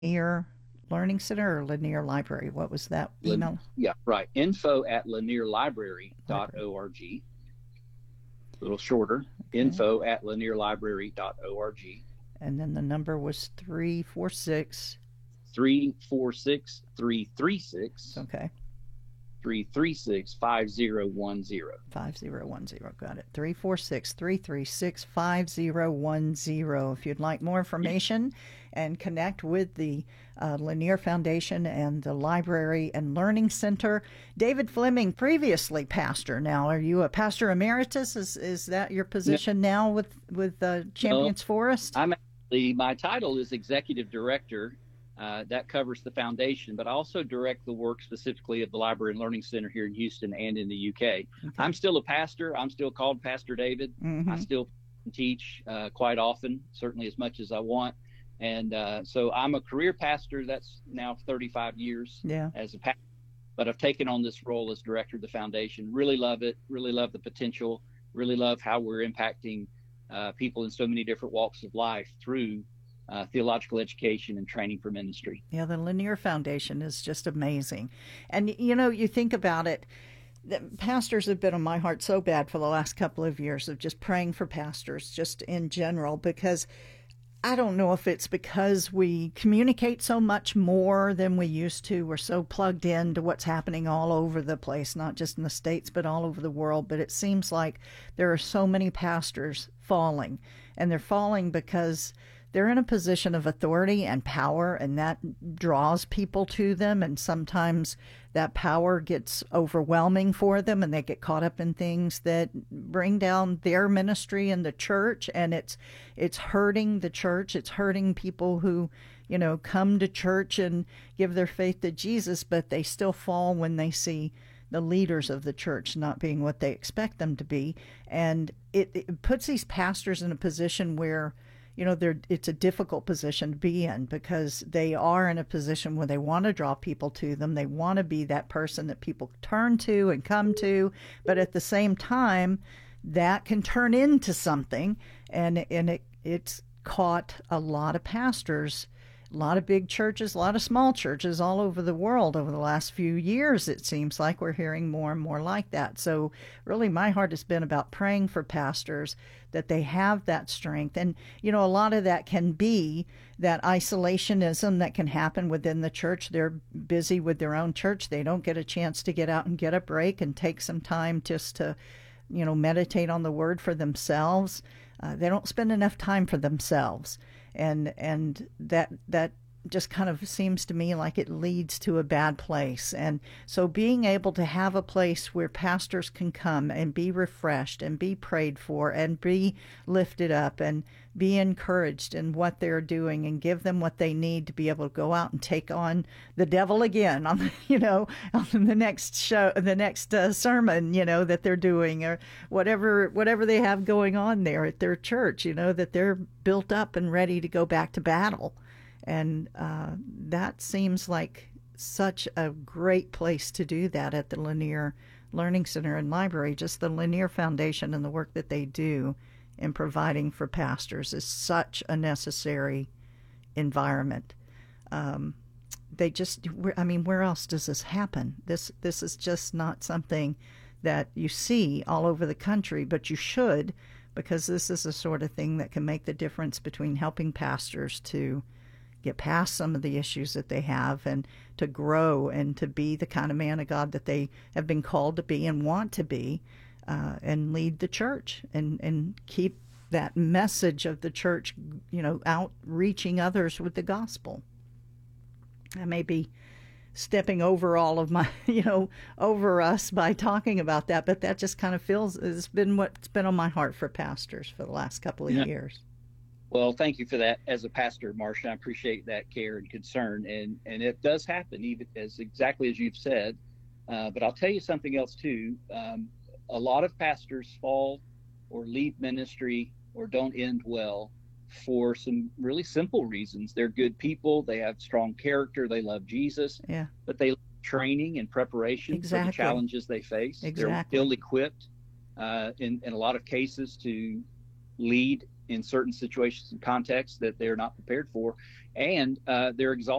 Lanier Learning Center or Lanier Library? What was that email? Yeah, right. Info at Library. lanierlibrary.org. A little shorter. Okay. Info at lanierlibrary.org. And then the number was 346. 346 336 Okay. 336 5010. 5010. Got it. 346-336-5010. If you'd like more information and connect with the Lanier Foundation and the Library and Learning Center. David Fleming, previously pastor. Now, are you a pastor emeritus? Is that your No, position now with no, Champions Forest? my title is executive director. That covers the foundation, but I also direct the work specifically of the Library and Learning Center here in Houston and in the UK. Okay. I'm still a pastor. I'm still called Pastor David. I Mm-hmm. still teach quite often, certainly as much as I want. And so I'm a career pastor. That's now 35 years Yeah. as a pastor. But I've taken on this role as director of the foundation. Really love it. Really love the potential. Really love how we're impacting people in so many different walks of life through theological education and training for ministry. Yeah, the Lanier Foundation is just amazing. And, you think about it, the pastors have been on my heart so bad for the last couple of years of just praying for pastors, just in general, because I don't know if it's because we communicate so much more than we used to. We're so plugged into what's happening all over the place, not just in the States, but all over the world. But it seems like there are so many pastors falling, and they're falling because they're in a position of authority and power, and that draws people to them. And sometimes that power gets overwhelming for them, and they get caught up in things that bring down their ministry and the church. And it's hurting the church. It's hurting people who, come to church and give their faith to Jesus, but they still fall when they see the leaders of the church not being what they expect them to be. And it puts these pastors in a position where, it's a difficult position to be in, because they are in a position where they want to draw people to them. They want to be that person that people turn to and come to, but at the same time, that can turn into something, and it's caught a lot of pastors, a lot of big churches, a lot of small churches all over the world over the last few years. It seems like we're hearing more and more like that. So really my heart has been about praying for pastors that they have that strength. And, a lot of that can be that isolationism that can happen within the church. They're busy with their own church. They don't get a chance to get out and get a break and take some time just to meditate on the word for themselves. They don't spend enough time for themselves, and that just kind of seems to me like it leads to a bad place. And so being able to have a place where pastors can come and be refreshed and be prayed for and be lifted up and be encouraged in what they're doing, and give them what they need to be able to go out and take on the devil again on on the next show, the next sermon, that they're doing, or whatever they have going on there at their church, that they're built up and ready to go back to battle. And that seems like such a great place to do that at the Lanier Learning Center and Library. Just the Lanier Foundation and the work that they do in providing for pastors is such a necessary environment. Where else does this happen? This is just not something that you see all over the country, but you should, because this is the sort of thing that can make the difference between helping pastors to get past some of the issues that they have, and to grow and to be the kind of man of God that they have been called to be and want to be, and lead the church and keep that message of the church, out reaching others with the gospel. I may be stepping over all of my, over us by talking about that, but that just kind of has been what's been on my heart for pastors for the last couple of years. Well, thank you for that. As a pastor, Marcia, I appreciate that care and concern, and it does happen, even exactly as you've said. But I'll tell you something else too. A lot of pastors fall or leave ministry or don't end well for some really simple reasons. They're good people. They have strong character. They love Jesus. Yeah. But they lack training and preparation for the challenges they face. Exactly. They're ill-equipped in a lot of cases to lead in certain situations and contexts that they're not prepared for, and they're exhausted.